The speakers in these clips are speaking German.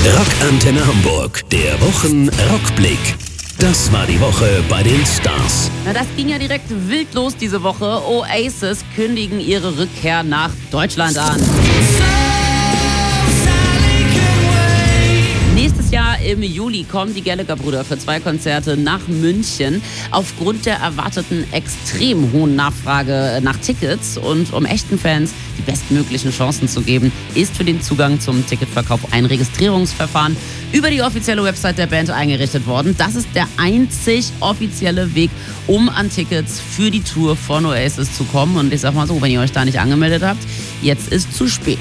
Rockantenne Hamburg, der Wochen-Rockblick. Das war die Woche bei den Stars. Na, das ging ja direkt wild los diese Woche. Oasis kündigen ihre Rückkehr nach Deutschland an. Nächstes Jahr im Juli kommen die Gallagher-Brüder für 2 Konzerte nach München. Aufgrund der erwarteten extrem hohen Nachfrage nach Tickets und um echten Fans die bestmöglichen Chancen zu geben, ist für den Zugang zum Ticketverkauf ein Registrierungsverfahren über die offizielle Website der Band eingerichtet worden. Das ist der einzig offizielle Weg, um an Tickets für die Tour von Oasis zu kommen. Und ich sag mal so, wenn ihr euch da nicht angemeldet habt, jetzt ist zu spät.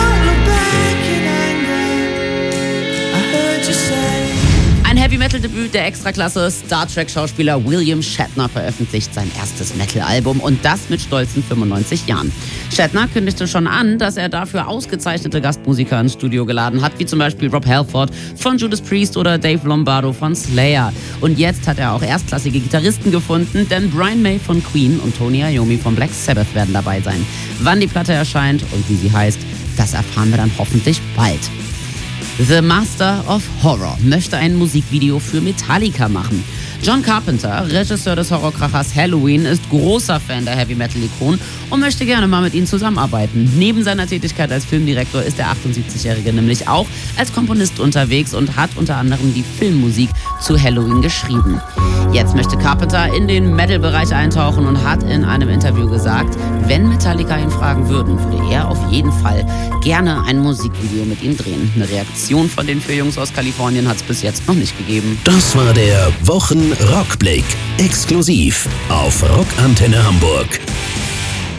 Ein Heavy-Metal-Debüt der Extraklasse. Star Trek-Schauspieler William Shatner veröffentlicht sein erstes Metal-Album und das mit stolzen 95 Jahren. Shatner kündigte schon an, dass er dafür ausgezeichnete Gastmusiker ins Studio geladen hat, wie zum Beispiel Rob Halford von Judas Priest oder Dave Lombardo von Slayer. Und jetzt hat er auch erstklassige Gitarristen gefunden, denn Brian May von Queen und Tony Iommi von Black Sabbath werden dabei sein. Wann die Platte erscheint und wie sie heißt, das erfahren wir dann hoffentlich bald. The Master of Horror möchte ein Musikvideo für Metallica machen. John Carpenter, Regisseur des Horrorkrachers Halloween, ist großer Fan der Heavy-Metal-Ikonen und möchte gerne mal mit ihnen zusammenarbeiten. Neben seiner Tätigkeit als Filmdirektor ist der 78-Jährige nämlich auch als Komponist unterwegs und hat unter anderem die Filmmusik zu Halloween geschrieben. Jetzt möchte Carpenter in den Metal-Bereich eintauchen und hat in einem Interview gesagt, wenn Metallica ihn fragen würden, würde er auf jeden Fall gerne ein Musikvideo mit ihm drehen. Eine Reaktion von den 4 Jungs aus Kalifornien hat es bis jetzt noch nicht gegeben. Das war der Wochen-Rockblick. Exklusiv auf Rockantenne Hamburg.